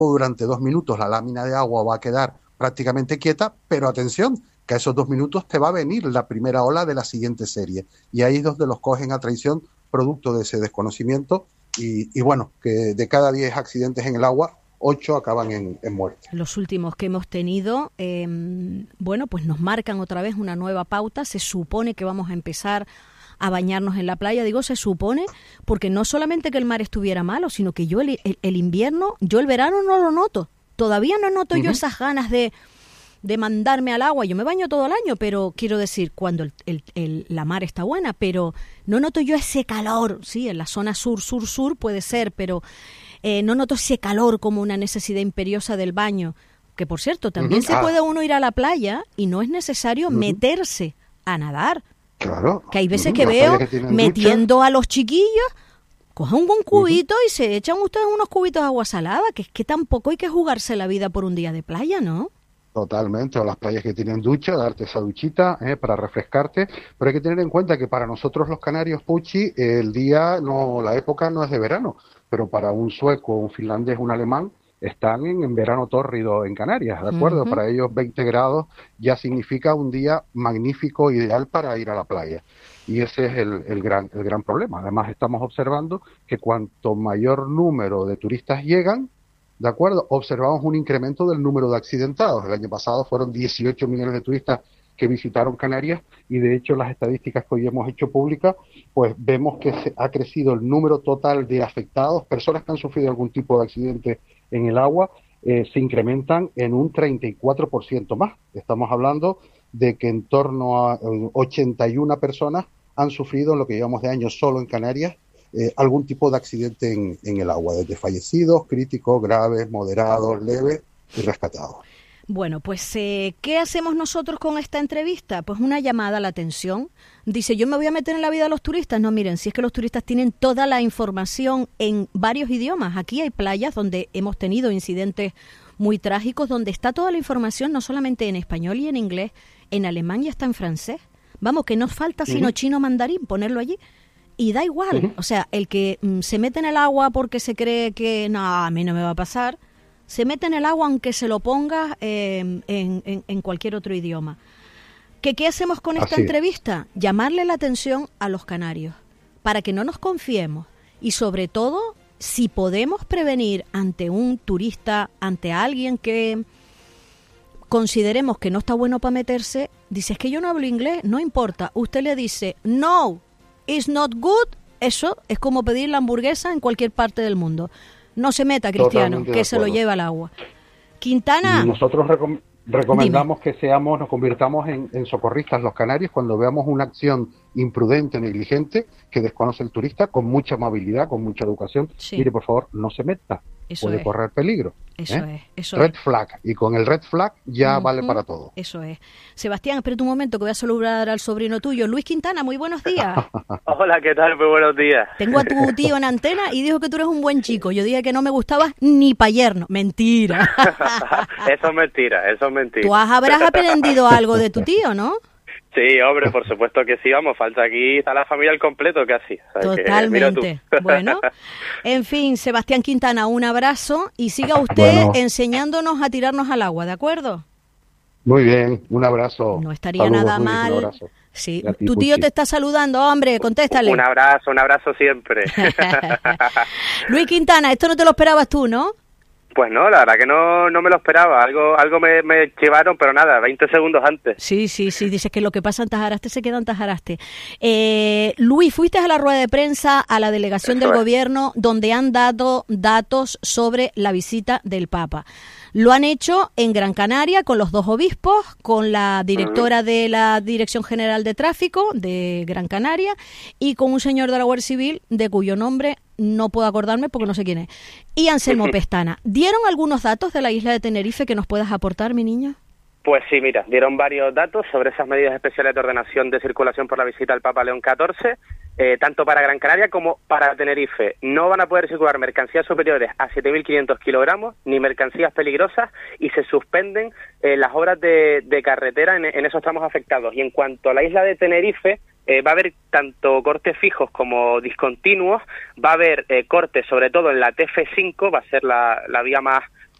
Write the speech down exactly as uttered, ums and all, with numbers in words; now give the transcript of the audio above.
durante dos minutos la lámina de agua va a quedar prácticamente quieta, pero atención, que a esos dos minutos te va a venir la primera ola de la siguiente serie. Y ahí es donde los cogen a traición, producto de ese desconocimiento. Y, y bueno, que de cada diez accidentes en el agua, ocho acaban en, en muerte. Los últimos que hemos tenido, eh, bueno, pues nos marcan otra vez una nueva pauta. Se supone que vamos a empezar a bañarnos en la playa. Digo, se supone, porque no solamente que el mar estuviera malo, sino que yo el, el, el invierno, yo el verano no lo noto. Todavía no noto uh-huh. yo esas ganas de, de mandarme al agua. Yo me baño todo el año, pero quiero decir, cuando el, el, el, la mar está buena, pero no noto yo ese calor. Sí, en la zona sur, sur, sur puede ser, pero eh, no noto ese calor como una necesidad imperiosa del baño. Que, por cierto, también uh-huh. se ah. puede uno ir a la playa y no es necesario uh-huh. meterse a nadar. Claro. Que hay veces uh-huh. que veo que metiendo ducha. a los chiquillos, cogen un cubito uh-huh. y se echan ustedes unos cubitos de agua salada, que es que tampoco hay que jugarse la vida por un día de playa, ¿no? Totalmente, o las playas que tienen ducha, darte esa duchita eh, para refrescarte, pero hay que tener en cuenta que para nosotros los canarios, Puchi, el día, no, la época no es de verano, pero para un sueco, un finlandés, un alemán, están en, en verano tórrido en Canarias, ¿de acuerdo? Uh-huh. Para ellos veinte grados ya significa un día magnífico, ideal para ir a la playa. Y ese es el, el, gran, el gran problema. Además, estamos observando que cuanto mayor número de turistas llegan, ¿de acuerdo? Observamos un incremento del número de accidentados. El año pasado fueron dieciocho millones de turistas que visitaron Canarias y, de hecho, las estadísticas que hoy hemos hecho públicas, pues vemos que se ha crecido el número total de afectados, personas que han sufrido algún tipo de accidente en el agua, eh, se incrementan en un treinta y cuatro por ciento más. Estamos hablando de que en torno a eh, ochenta y una personas han sufrido en lo que llevamos de año solo en Canarias eh, algún tipo de accidente en, en el agua, desde fallecidos, críticos, graves, moderados, leves y rescatados. Bueno, pues, eh, ¿qué hacemos nosotros con esta entrevista? Pues una llamada a la atención. Dice, yo me voy a meter en la vida de los turistas. No, miren, si es que los turistas tienen toda la información en varios idiomas. Aquí hay playas donde hemos tenido incidentes muy trágicos, donde está toda la información, no solamente en español y en inglés, en alemán y hasta en francés. Vamos, que no falta sino uh-huh. chino mandarín, ponerlo allí. Y da igual. Uh-huh. O sea, el que mm, se mete en el agua porque se cree que, no, a mí no me va a pasar, se mete en el agua aunque se lo ponga eh, en, en, en cualquier otro idioma. ¿Qué, ¿Qué hacemos con esta Así. entrevista? Llamarle la atención a los canarios, para que no nos confiemos. Y sobre todo, si podemos prevenir ante un turista, ante alguien que consideremos que no está bueno para meterse, dice, es que yo no hablo inglés, no importa. Usted le dice, no, it's not good. Eso es como pedir la hamburguesa en cualquier parte del mundo. No se meta, Cristiano, Totalmente que se lo lleva al agua. Quintana. Nosotros recom- recomendamos Dime. que seamos, nos convirtamos en, en socorristas los canarios cuando veamos una acción imprudente, negligente, que desconoce el turista, con mucha amabilidad, con mucha educación. Sí. Mire, por favor, no se meta. Eso puede es. correr peligro. Eso ¿eh? es, eso red es. flag. Y con el red flag ya uh-huh. vale para todo. Eso es. Sebastián, espérate un momento que voy a saludar al sobrino tuyo. Luis Quintana, muy buenos días. Hola, ¿qué tal? Muy buenos días. Tengo a tu tío en antena y dijo que tú eres un buen chico. Yo dije que no me gustabas ni pa' yerno. Mentira. Eso es mentira, eso es mentira. Tú has, habrás aprendido algo de tu tío, ¿no? Sí, hombre, por supuesto que sí, vamos, falta aquí, está la familia al completo casi. O sea, Totalmente. Que, bueno, en fin, Sebastián Quintana, un abrazo y siga usted bueno. enseñándonos a tirarnos al agua, ¿de acuerdo? Muy bien, un abrazo. No estaría Saludos, nada Luis, mal. Un abrazo. Sí, ti, tu tío Puchi. Te está saludando, hombre, contéstale. Un abrazo, un abrazo siempre. Luis Quintana, esto no te lo esperabas tú, ¿no? Pues no, la verdad que no, no me lo esperaba, algo algo me, me llevaron, pero nada, veinte segundos antes. Sí, sí, sí, dices que lo que pasa en Tajaraste se queda en Tajaraste. Eh, Luis, fuiste a la rueda de prensa, a la delegación Eso del es. gobierno, donde han dado datos sobre la visita del Papa. Lo han hecho en Gran Canaria con los dos obispos, con la directora uh-huh. de la Dirección General de Tráfico de Gran Canaria y con un señor de la Guardia Civil de cuyo nombre no puedo acordarme porque no sé quién es. Y Anselmo uh-huh. Pestana. ¿Dieron algunos datos de la isla de Tenerife que nos puedas aportar, mi niño? Pues sí, mira, dieron varios datos sobre esas medidas especiales de ordenación de circulación por la visita al Papa León catorce, eh, tanto para Gran Canaria como para Tenerife. No van a poder circular mercancías superiores a siete mil quinientos kilogramos, ni mercancías peligrosas, y se suspenden eh, las obras de, de carretera en, en esos tramos afectados. Y en cuanto a la isla de Tenerife, Eh, va a haber tanto cortes fijos como discontinuos, va a haber eh, cortes sobre todo en la T F cinco, va a ser la, la vía más